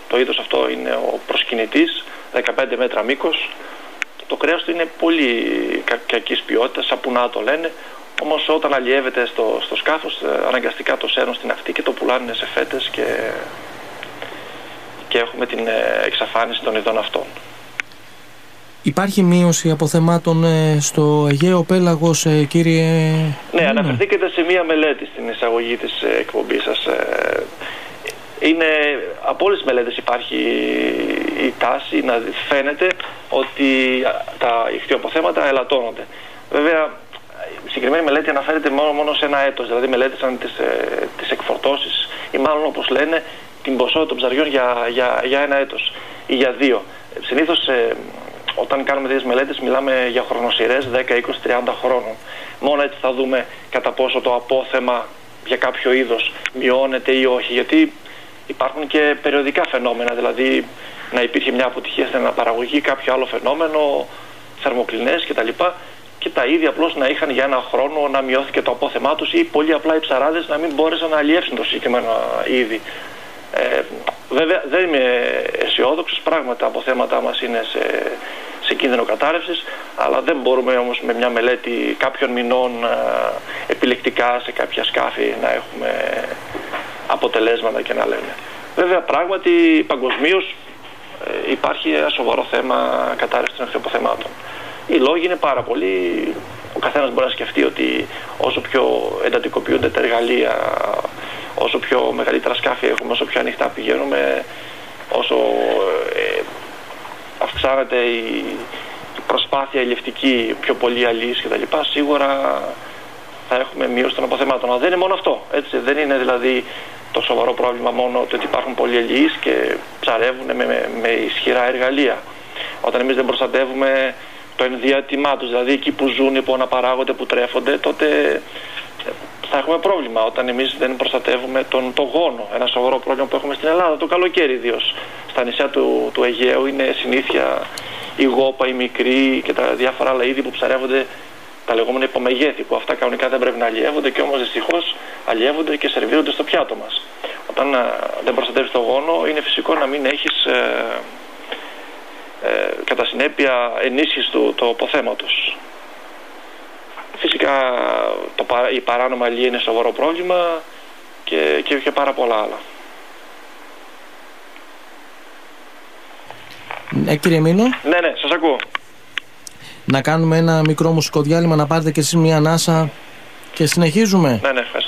το είδος αυτό είναι ο προσκυνητής, 15 μέτρα μήκος. Το κρέας του είναι πολύ κακής ποιότητας, σαπουνά το λένε, όμως όταν αλλιεύεται στο σκάφος αναγκαστικά το σέρνουν στην ακτή και το πουλάνε σε φέτες και έχουμε την εξαφάνιση των ειδών αυτών. Υπάρχει μείωση αποθεμάτων στο Αιγαίο πέλαγος, κύριε? Ναι, αναφερθήκατε σε μία μελέτη στην εισαγωγή της εκπομπής σας. Από όλες τις μελέτες υπάρχει η τάση να φαίνεται ότι τα ιχθυοποθέματα ελαττώνονται. Βέβαια, η συγκεκριμένη μελέτη αναφέρεται μόνο σε ένα έτος, δηλαδή μελέτησαν τις εκφορτώσεις ή μάλλον όπως λένε την ποσότητα των ψαριών για ένα έτος ή για 2. Συνήθως όταν κάνουμε τέτοιες μελέτες μιλάμε για χρονοσειρές 10, 20, 30 χρόνων. Μόνο έτσι θα δούμε κατά πόσο το απόθεμα για κάποιο είδος μειώνεται ή όχι, γιατί υπάρχουν και περιοδικά φαινόμενα, δηλαδή να υπήρχε μια αποτυχία στην αναπαραγωγή, κάποιο άλλο φαινόμενο, θερμοκλινές κτλ. Και τα είδη απλώς να είχαν για ένα χρόνο να μειώθηκε το απόθεμά τους ή πολύ απλά οι ψαράδες να μην μπόρεσαν να αλλιεύσουν το συγκεκριμένο είδη. Βέβαια δεν είμαι αισιόδοξος, πράγματι τα αποθέματά μας είναι σε κίνδυνο κατάρρευσης, αλλά δεν μπορούμε όμως με μια μελέτη κάποιων μηνών επιλεκτικά σε κάποια σκάφη να έχουμε αποτελέσματα και να λέμε. Βέβαια πράγματι παγκοσμίως υπάρχει ένα σοβαρό θέμα κατάρρευσης των ιχθυοποθεμάτων. Οι λόγοι είναι πάρα πολλοί. Ο καθένας μπορεί να σκεφτεί ότι όσο πιο εντατικοποιούνται τα εργαλεία, όσο πιο μεγαλύτερα σκάφη έχουμε, όσο πιο ανοιχτά πηγαίνουμε, όσο αυξάνεται η προσπάθεια ελευτική, πιο πολλοί αλίες κτλ. Σίγουρα θα έχουμε μείωση των αποθεμάτων. Αλλά δεν είναι μόνο αυτό. Έτσι. Δεν είναι δηλαδή το σοβαρό πρόβλημα μόνο το ότι υπάρχουν πολλοί αλίες και ψαρεύουν με ισχυρά εργαλεία. Όταν εμείς δεν προστατεύουμε το ενδιάτημά τους, δηλαδή εκεί που ζουν, που αναπαράγονται, που τρέφονται, τότε θα έχουμε πρόβλημα. Όταν εμείς δεν προστατεύουμε τον γόνο, ένα σοβαρό πρόβλημα που έχουμε στην Ελλάδα, το καλοκαίρι ιδίως. Στα νησιά του Αιγαίου είναι συνήθεια η γόπα, η μικρή και τα διάφορα άλλα είδη που ψαρεύονται, τα λεγόμενα υπομεγέθη, που αυτά κανονικά δεν πρέπει να αλλιεύονται και όμως δυστυχώς αλλιεύονται και σερβίρονται στο πιάτο μας. Όταν δεν προστατεύεις τον γόνο, είναι φυσικό να μην έχεις κατά συνέπεια ενίσχυση του αποθέματος. Φυσικά η παράνομα αλληλεία είναι σοβαρό πρόβλημα και πάρα πολλά άλλα. Κύριε Μήνο. Ναι, σας ακούω. Να κάνουμε ένα μικρό μουσικό διάλειμμα, να πάρετε και εσείς μια ανάσα και συνεχίζουμε. Ναι, ευχαριστώ.